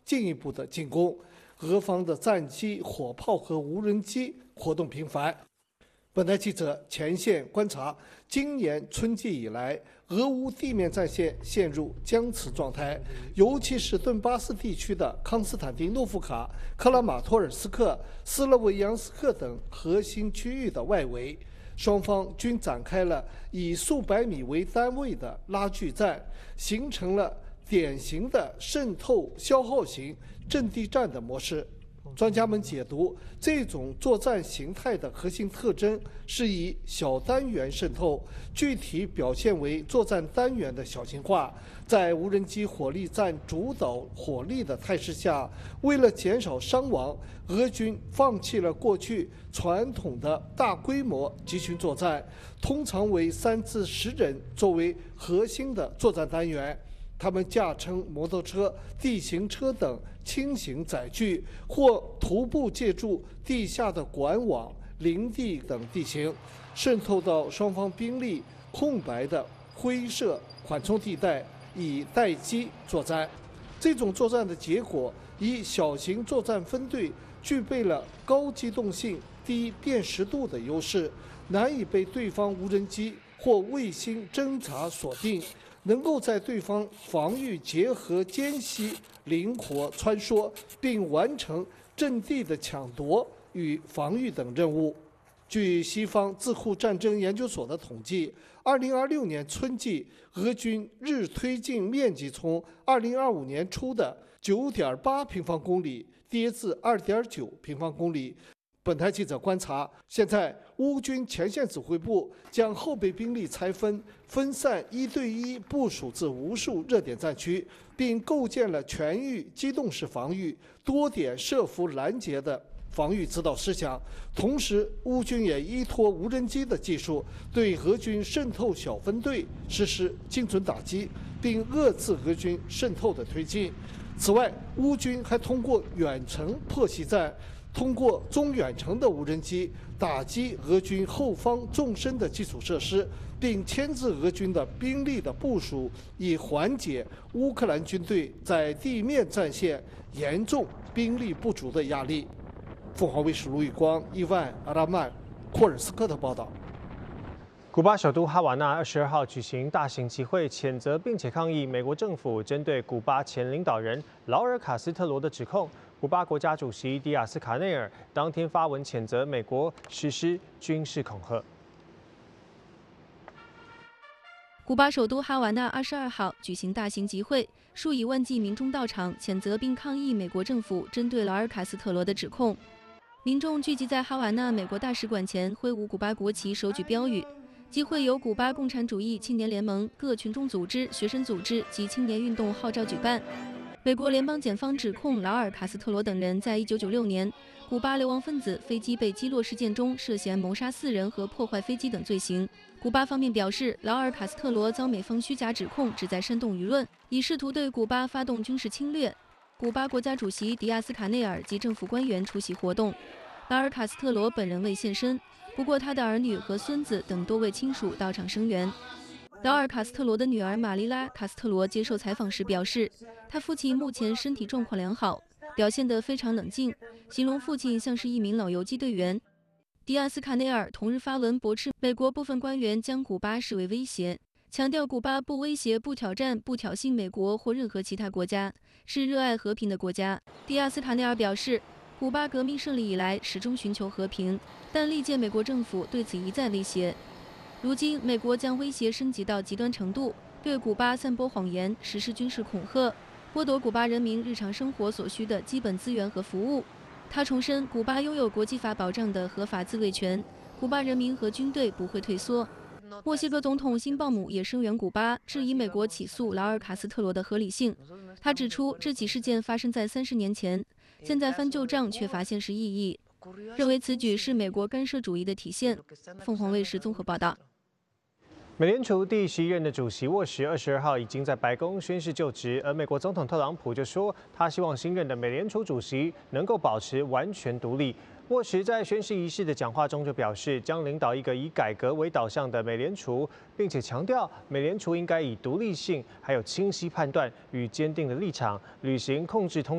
进一步的进攻。俄方的战机、火炮和无人机活动频繁。本台记者前线观察，今年春季以来，俄乌地面战线陷入僵持状态，尤其是顿巴斯地区的康斯坦丁诺夫卡、克拉马托尔斯克、斯洛维扬斯克等核心区域的外围，双方均展开了以数百米为单位的拉锯战，形成了典型的渗透消耗型阵地战的模式。专家们解读，这种作战形态的核心特征是以小单元渗透，具体表现为作战单元的小型化。在无人机火力占主导火力的态势下，为了减少伤亡，俄军放弃了过去传统的大规模集群作战，通常为3至10人作为核心的作战单元。他们驾乘摩托车、地形车等轻型载具，或徒步借助地下的管网、林地等地形，渗透到双方兵力空白的灰色缓冲地带，以待机作战。这种作战的结果，以小型作战分队具备了高机动性、低辨识度的优势，难以被对方无人机或卫星侦察锁定。能够在对方防御结合间隙灵活穿梭，并完成阵地的抢夺与防御等任务。据西方智库战争研究所的统计，2026年春季，俄军日推进面积从2025年初的9.8平方公里跌至2.9平方公里。本台记者观察，现在乌军前线指挥部将后备兵力拆分，分散1对1部署至无数热点战区，并构建了全域机动式防御、多点设伏拦截的防御指导思想。同时，乌军也依托无人机的技术，对俄军渗透小分队实施精准打击，并遏制俄军渗透的推进。此外，乌军还通过远程破袭战，通过中远程的无人机打击俄军后方纵深的基础设施，并牵制俄军的兵力的部署，以缓解乌克兰军队在地面战线严重兵力不足的压力。凤凰卫视卢宇光、伊万·阿拉曼、库尔斯克的报道。 古巴首都哈瓦那22号举行大型集会，谴责并且抗议美国政府针对古巴前领导人劳尔·卡斯特罗的指控。古巴国家主席迪亚斯卡内尔当天发文谴责美国实施军事恐吓。 古巴首都哈瓦那22号举行大型集会，数以万计民众到场，谴责并抗议美国政府针对劳尔·卡斯特罗的指控。民众聚集在哈瓦那美国大使馆前，挥舞古巴国旗，手举标语。集会由古巴共产主义青年联盟、各群众组织、学生组织及青年运动号召举办。美国联邦检方指控劳尔·卡斯特罗等人在1996年古巴流亡分子飞机被击落事件中涉嫌谋杀4人和破坏飞机等罪行。古巴方面表示，劳尔·卡斯特罗遭美方虚假指控，旨在煽动舆论，以试图对古巴发动军事侵略。古巴国家主席迪亚斯卡内尔及政府官员出席活动，劳尔·卡斯特罗本人未现身，不过他的儿女和孙子等多位亲属到场声援。劳尔·卡斯特罗的女儿玛丽拉·卡斯特罗接受采访时表示，他父亲目前身体状况良好，表现得非常冷静，形容父亲像是一名老游击队员。迪亚斯卡内尔同日发文驳斥美国部分官员将古巴视为威胁，强调古巴不威胁、不挑战、不挑衅美国或任何其他国家，是热爱和平的国家。迪亚斯卡内尔表示，古巴革命胜利以来始终寻求和平，但历届美国政府对此一再威胁。如今，美国将威胁升级到极端程度，对古巴散播谎言，实施军事恐吓，剥夺古巴人民日常生活所需的基本资源和服务。他重申，古巴拥有国际法保障的合法自卫权，古巴人民和军队不会退缩。墨西哥总统辛鲍姆也声援古巴，质疑美国起诉劳尔·卡斯特罗的合理性。他指出，这起事件发生在30年前，现在翻旧账却乏现实意义，认为此举是美国干涉主义的体现。凤凰卫视综合报道。 美联储第11任的主席沃什22号已经在白宫宣誓就职，而美国总统特朗普就说，他希望新任的美联储主席能够保持完全独立。沃什在宣誓仪式的讲话中就表示，将领导一个以改革为导向的美联储，并且强调美联储应该以独立性、还有清晰判断与坚定的立场，履行控制通